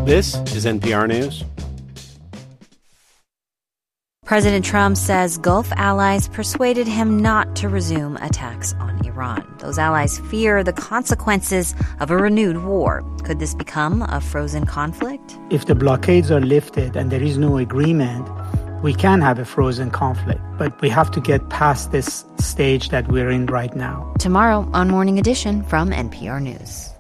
This is NPR News. President Trump says Gulf allies persuaded him not to resume attacks on Iran. Those allies fear the consequences of a renewed war. Could this become a frozen conflict? If the blockades are lifted and there is no agreement, we can have a frozen conflict. But we have to get past this stage that we're in right now. Tomorrow on Morning Edition from NPR News.